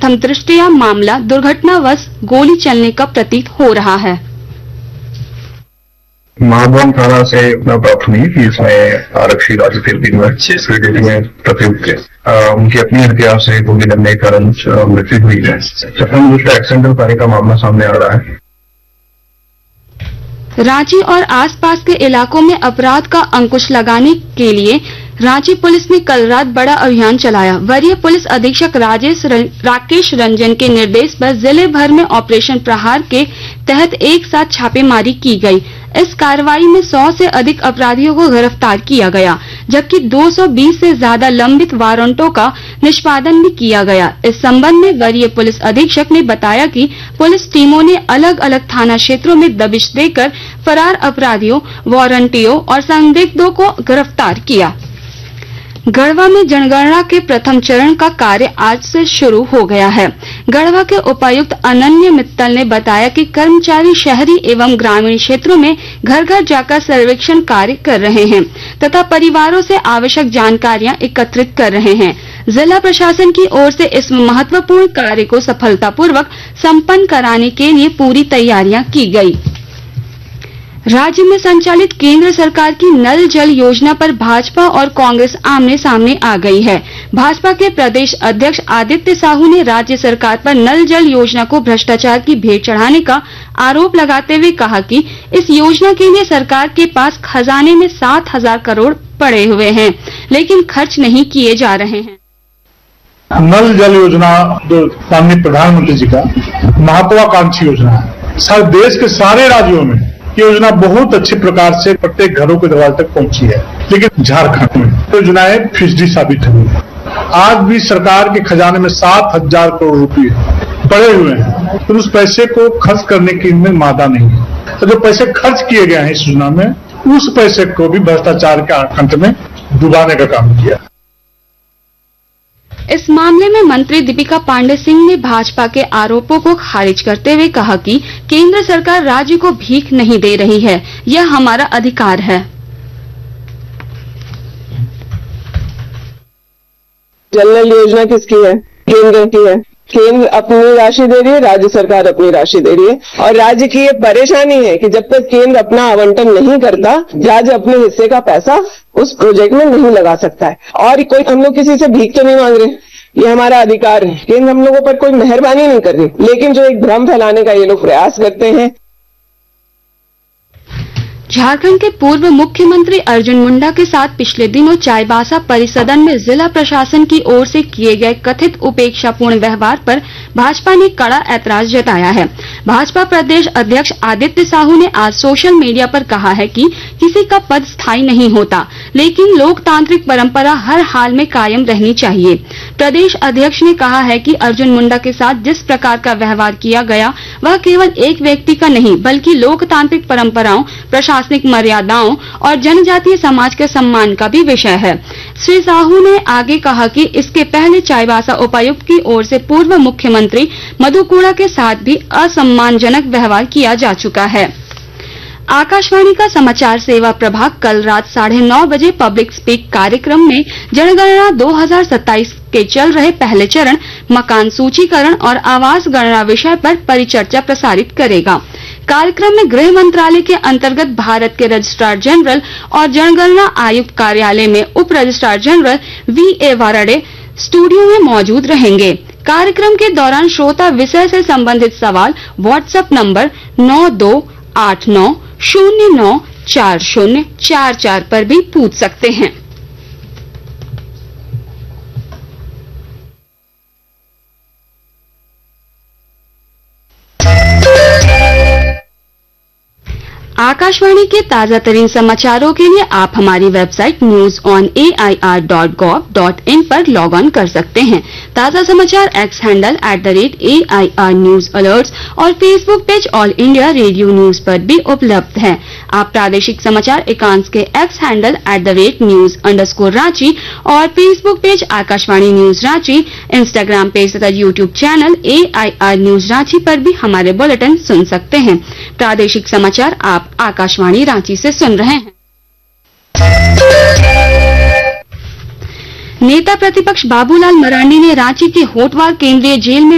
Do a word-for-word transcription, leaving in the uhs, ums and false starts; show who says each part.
Speaker 1: प्रथम दृष्टया मामला दुर्घटनावश गोली चलने का प्रतीत हो रहा है।
Speaker 2: महाभवन थाना से प्राप्त हुई कि इसमें आरक्षी राजू तिर्की में प्रतियुक्त उनकी अपनी हत्या से गोली लगने के कारण मृत्यु हुई है। प्रथम दृष्टया एक्सीडेंटल कार्य का मामला सामने आ रहा है।
Speaker 1: रांची और आसपास के इलाकों में अपराध का अंकुश लगाने के लिए रांची पुलिस ने कल रात बड़ा अभियान चलाया। वरीय पुलिस अधीक्षक राजेश राकेश रंजन के निर्देश पर जिले भर में ऑपरेशन प्रहार के तहत एक साथ छापेमारी की गई। इस कार्रवाई में सौ से अधिक अपराधियों को गिरफ्तार किया गया, जबकि दो सौ बीस से ज्यादा लंबित वारंटों का निष्पादन भी किया गया। इस संबंध में वरीय पुलिस अधीक्षक ने बताया कि पुलिस टीमों ने अलग अलग थाना क्षेत्रों में दबिश देकर फरार अपराधियों, वारंटियों और संदिग्धों को गिरफ्तार किया। गढ़वा में जनगणना के प्रथम चरण का कार्य आज से शुरू हो गया है। गढ़वा के उपायुक्त अनन्य मित्तल ने बताया कि कर्मचारी शहरी एवं ग्रामीण क्षेत्रों में घर घर जाकर सर्वेक्षण कार्य कर रहे हैं तथा परिवारों से आवश्यक जानकारियां एकत्रित कर रहे हैं। जिला प्रशासन की ओर से इस महत्वपूर्ण कार्य को सफलतापूर्वक संपन्न कराने के लिए पूरी तैयारियां की गयी। राज्य में संचालित केंद्र सरकार की नल जल योजना पर भाजपा और कांग्रेस आमने सामने आ गई है। भाजपा के प्रदेश अध्यक्ष आदित्य साहू ने राज्य सरकार पर नल जल योजना को भ्रष्टाचार की भेंट चढ़ाने का आरोप लगाते हुए कहा कि इस योजना के लिए सरकार के पास खजाने में सात हजार करोड़ पड़े हुए हैं, लेकिन खर्च नहीं किए जा रहे हैं।
Speaker 3: नल जल योजना जो माननीय प्रधानमंत्री जी का महत्वाकांक्षी योजना है, सारे देश के सारे राज्यों में योजना बहुत अच्छे प्रकार से प्रत्येक घरों के दरवाजे तक पहुंची है, लेकिन झारखंड में योजनाएं फिजली साबित हुई। आज भी सरकार के खजाने में सात हजार करोड़ रुपए पड़े हुए हैं, तो उस पैसे को खर्च करने की इनमें मादा नहीं है। तो जो पैसे खर्च किए गए हैं इस योजना में, उस पैसे को भी भ्रष्टाचार के आकंठ में डुबाने का काम किया।
Speaker 1: इस मामले में मंत्री दीपिका पांडे सिंह ने भाजपा के आरोपों को खारिज करते हुए कहा कि केंद्र सरकार राज्य को भीख नहीं दे रही है, यह हमारा अधिकार है।
Speaker 4: जल नल योजना किसकी है? केंद्र की है। केंद्र अपनी राशि दे रही है, राज्य सरकार अपनी राशि दे रही है, और राज्य की ये परेशानी है कि जब तक केंद्र अपना आवंटन नहीं करता, राज्य अपने हिस्से का पैसा उस प्रोजेक्ट में नहीं लगा सकता है। और कोई हम लोग किसी से भीख तो नहीं मांग रहे, ये हमारा अधिकार है। केंद्र हम लोगों पर कोई मेहरबानी नहीं कर रही, लेकिन जो एक भ्रम फैलाने का ये लोग प्रयास करते हैं।
Speaker 1: झारखंड के पूर्व मुख्यमंत्री अर्जुन मुंडा के साथ पिछले दिनों चाईबासा परिसदन में जिला प्रशासन की ओर से किए गए कथित उपेक्षापूर्ण व्यवहार पर भाजपा ने कड़ा ऐतराज जताया है। भाजपा प्रदेश अध्यक्ष आदित्य साहू ने आज सोशल मीडिया पर कहा है कि किसी का पद स्थायी नहीं होता, लेकिन लोकतांत्रिक परंपरा हर हाल में कायम रहनी चाहिए। प्रदेश अध्यक्ष ने कहा है कि अर्जुन मुंडा के साथ जिस प्रकार का व्यवहार किया गया वह केवल एक व्यक्ति का नहीं, बल्कि लोकतांत्रिक परंपराओं, प्रशासनिक मर्यादाओं और जनजातीय समाज के सम्मान का भी विषय है। श्री साहू ने आगे कहा कि इसके पहले चाईबासा उपायुक्त की ओर से पूर्व मुख्यमंत्री मधु कोड़ा के साथ भी असम्मानजनक व्यवहार किया जा चुका है। आकाशवाणी का समाचार सेवा प्रभाग कल रात साढ़े नौ बजे पब्लिक स्पीक कार्यक्रम में जनगणना दो हजार सत्ताईस के चल रहे पहले चरण मकान सूचीकरण और आवास गणना विषय पर परिचर्चा प्रसारित करेगा। कार्यक्रम में गृह मंत्रालय के अंतर्गत भारत के रजिस्ट्रार जनरल और जनगणना आयुक्त कार्यालय में उप registrar general V A वाराडे studio में मौजूद रहेंगे। कार्यक्रम के दौरान श्रोता विषय से संबंधित सवाल व्हाट्सएप नंबर नौ दो आठ नौ शून्य नौ चार शून्य चार चार पर भी पूछ सकते हैं। आकाशवाणी के ताजा तरीन समाचारों के लिए आप हमारी website news on A I R dot gov dot in पर लॉग ऑन कर सकते हैं। ताजा समाचार x handle at the rate A I R news alerts और Facebook page all India radio news पर भी उपलब्ध है। आप प्रादेशिक समाचार एकांश के x handle at the rate news underscore Ranchi और Facebook page Akashvani news Ranchi, Instagram page तथा YouTube channel A I R news Ranchi पर भी हमारे बुलेटिन सुन सकते हैं। प्रादेशिक समाचार आप आकाशवाणी रांची से सुन रहे हैं। नेता प्रतिपक्ष बाबूलाल मरांडी ने रांची के होटवार केंद्रीय जेल में